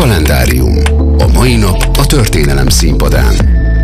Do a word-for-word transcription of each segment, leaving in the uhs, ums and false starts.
Kalendárium. A mai nap a történelem színpadán.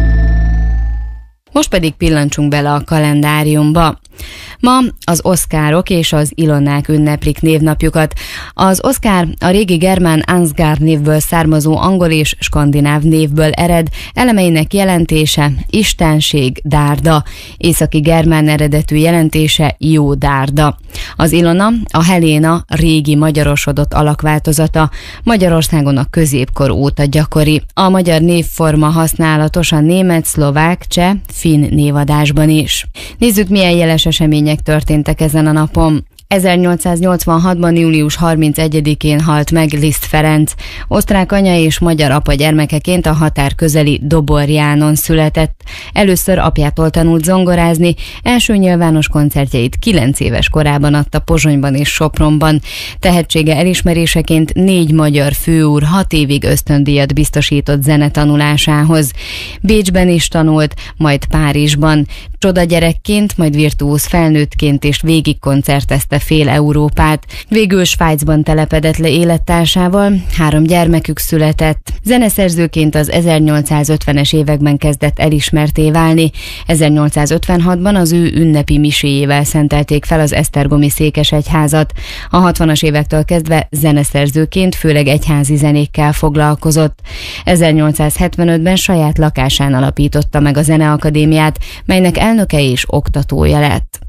Most pedig pillancsunk bele a kalendáriumba. Ma az Oszkárok és az Ilonák ünneplik névnapjukat. Az Oszkár a régi germán Ansgar névből származó angol és skandináv névből ered, elemeinek jelentése istenség, dárda, északi germán eredetű jelentése jó dárda. Az Ilona a Heléna régi magyarosodott alakváltozata, Magyarországon a középkor óta gyakori. A magyar névforma használatos a német, szlovák, cseh, finn névadásban is. Nézzük, milyen jeles események történtek ezen a napon. ezernyolcszáznyolcvanhatban. július harmincegyedikén halt meg Liszt Ferenc. Osztrák anya és magyar apa gyermekeként a határ közeli Doborjánon született. Először apjától tanult zongorázni, első nyilvános koncertjeit kilenc éves korában adta Pozsonyban és Sopronban. Tehetsége elismeréseként négy magyar főúr hat évig ösztöndíjat biztosított zenetanulásához. Bécsben is tanult, majd Párizsban. Csodagyerekként, majd virtuóz felnőttként és végig koncertezte fél Európát. Végül Svájcban telepedett le élettársával, három gyermekük született. Zeneszerzőként az ezernyolcszázötvenes években kezdett elismertté válni. ezernyolcszázötvenhatban az ő ünnepi miséjével szentelték fel az esztergomi székesegyházat. A hatvanas évektől kezdve zeneszerzőként főleg egyházi zenékkel foglalkozott. ezernyolcszázhetvenötben saját lakásán alapította meg a Zeneakadémiát, melynek elnöke és oktatója lett.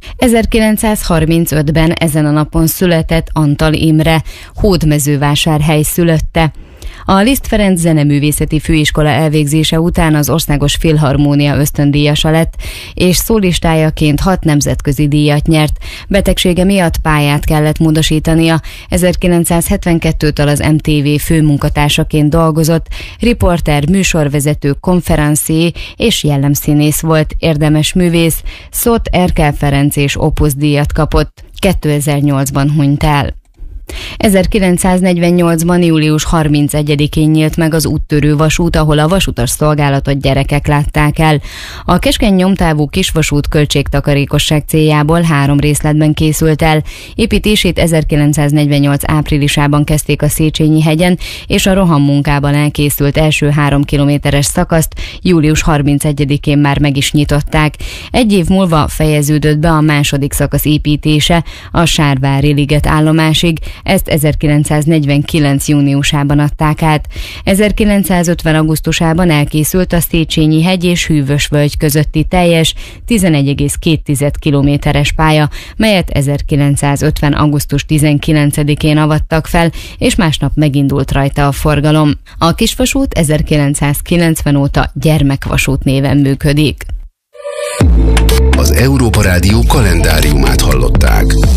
ezerkilencszázharmincötben ezen a napon született Antal Imre, Hódmezővásárhely szülötte. A Liszt Ferenc Zeneművészeti Főiskola elvégzése után az Országos Filharmónia ösztöndíjasa lett, és szólistájaként hat nemzetközi díjat nyert. Betegsége miatt pályát kellett módosítania. ezerkilencszázhetvenkettőtől az em té vé főmunkatársaként dolgozott, riporter, műsorvezető, konferencié és jellemszínész volt, érdemes művész, Szot, Erkel Ferenc és Opus díjat kapott. kétezer-nyolcban hunyt el. ezerkilencszáznegyvennyolcban. július harmincegyedikén nyílt meg az úttörő vasút, ahol a vasutas szolgálatot gyerekek látták el. A keskeny nyomtávú kisvasút költségtakarékosság céljából három részletben készült el. Építését ezerkilencszáznegyvennyolc áprilisában kezdték a Széchenyi hegyen, és a rohammunkában elkészült első három kilométeres szakaszt július harmincegyedikén már meg is nyitották. Egy év múlva fejeződött be a második szakasz építése a Sárvári liget állomásig. Ezt ezerkilencszáznegyvenkilenc júniusában adták át. ezerkilencszázötven augusztusában elkészült a Széchenyi hegy és Hűvösvölgy közötti teljes tizenegy egész két kilométeres pálya, melyet ezerkilencszázötven. augusztus tizenkilencedikén avattak fel, és másnap megindult rajta a forgalom. A kisvasút ezerkilencszázkilencven óta gyermekvasút néven működik. Az Európa Rádió kalendáriumát hallották.